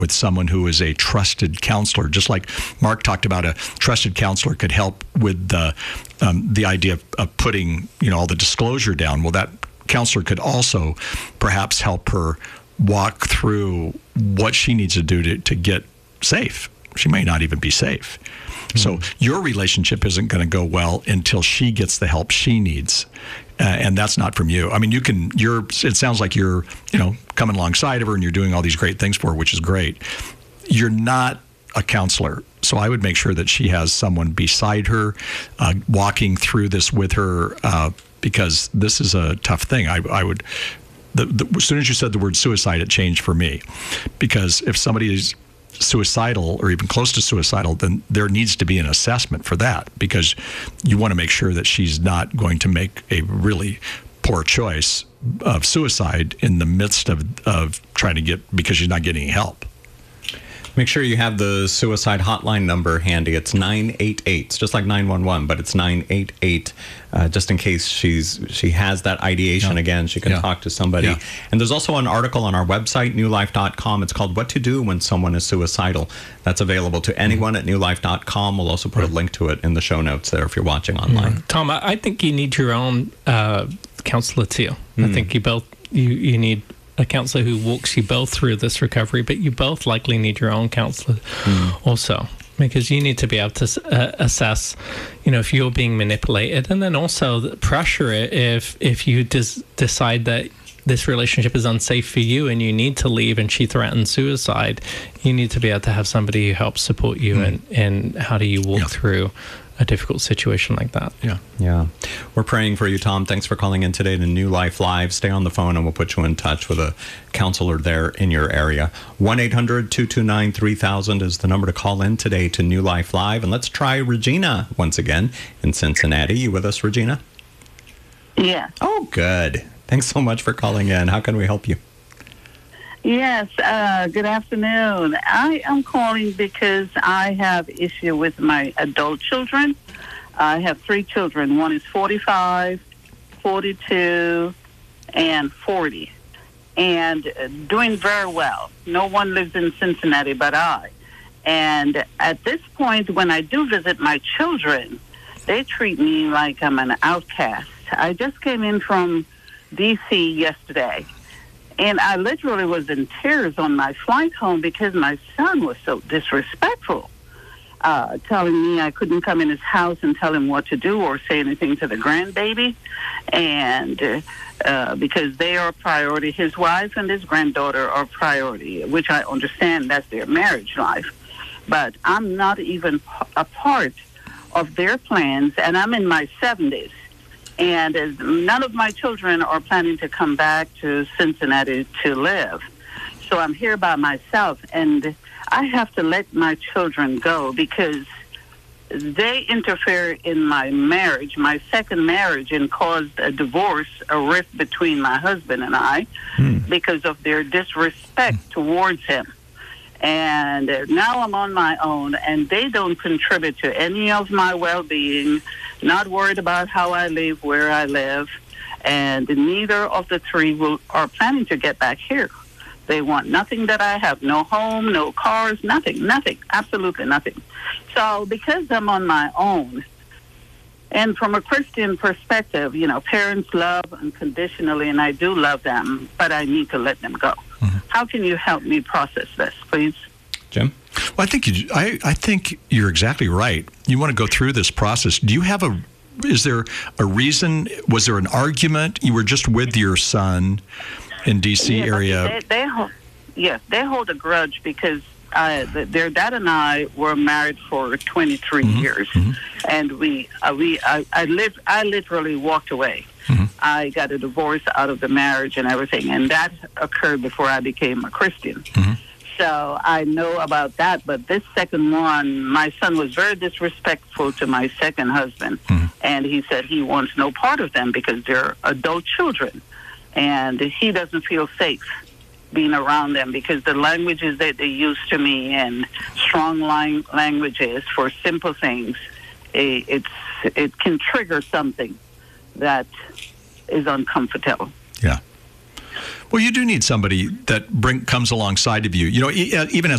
with someone who is a trusted counselor. Just like Mark talked about, a trusted counselor could help with the idea of putting, all the disclosure down. Well, that counselor could also perhaps help her walk through what she needs to do to get safe. She may not even be safe. So your relationship isn't going to go well until she gets the help she needs. And that's not from you. I mean, it sounds like you're, coming alongside of her and you're doing all these great things for her, which is great. You're not a counselor. So I would make sure that she has someone beside her, walking through this with her, because this is a tough thing. I would, as soon as you said the word suicide, it changed for me. Because if somebody is suicidal or even close to suicidal, then there needs to be an assessment for that, because you want to make sure that she's not going to make a really poor choice of suicide in the midst of trying to because she's not getting help. Make sure you have the suicide hotline number handy. It's 988. It's just like 911, but it's 988. Just in case she has that ideation again, she can talk to somebody. Yeah. And there's also an article on our website, newlife.com. It's called What to Do When Someone is Suicidal. That's available to anyone at newlife.com. We'll also put a link to it in the show notes there if you're watching online. Tom, I think you need your own counselor too. I think you need a counselor who walks you both through this recovery, but you both likely need your own counselor also, because you need to be able to assess, if you're being manipulated, and then also the pressure if you decide that this relationship is unsafe for you and you need to leave and she threatens suicide, you need to be able to have somebody who helps support you and how do you walk through a difficult situation like that. Yeah. We're praying for you, Tom. Thanks for calling in today to New Life Live. Stay on the phone and we'll put you in touch with a counselor there in your area. 1-800-229-3000 is the number to call in today to New Life Live. And let's try Regina once again in Cincinnati. You with us, Regina? Yeah. Oh, good. Thanks so much for calling in. How can we help you? Yes, good afternoon. I am calling because I have issue with my adult children. I have 3 children. One is 45, 42, and 40, and doing very well. No one lives in Cincinnati but I. And at this point, when I do visit my children, they treat me like I'm an outcast. I just came in from D.C. yesterday, and I literally was in tears on my flight home because my son was so disrespectful, telling me I couldn't come in his house and tell him what to do or say anything to the grandbaby, and because they are a priority. His wife and his granddaughter are a priority, which I understand that's their marriage life. But I'm not even a part of their plans, and I'm in my 70s. And none of my children are planning to come back to Cincinnati to live. So I'm here by myself, and I have to let my children go because they interfere in my marriage, my second marriage, and caused a divorce, a rift between my husband and I because of their disrespect towards him. And now I'm on my own, and they don't contribute to any of my well-being, not worried about how I live, where I live, and neither of the 3 are planning to get back here. They want nothing that I have, no home, no cars, nothing, absolutely nothing. So because I'm on my own, and from a Christian perspective, parents love unconditionally, and I do love them, but I need to let them go. How can you help me process this, please? Jim? Well, I think you're exactly right. You want to go through this process. Do you have is there a reason? Was there an argument? You were just with your son in D.C. area. They hold a grudge because their dad and I were married for 23 years, and I literally walked away. I got a divorce out of the marriage and everything, and that occurred before I became a Christian. So I know about that, but this second one, my son was very disrespectful to my second husband, and he said he wants no part of them because they're adult children, and he doesn't feel safe being around them because the languages that they use to me and strong languages for simple things, it can trigger something that is uncomfortable. Yeah. Well, you do need somebody that comes alongside of you. You know, even as